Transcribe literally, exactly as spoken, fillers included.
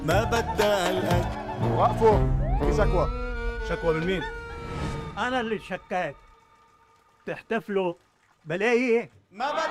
ما بدها القد. وقفوا، في شكوى. شكوى من مين؟ أنا اللي شكيت. تحتفلوا بلاقي ما بدها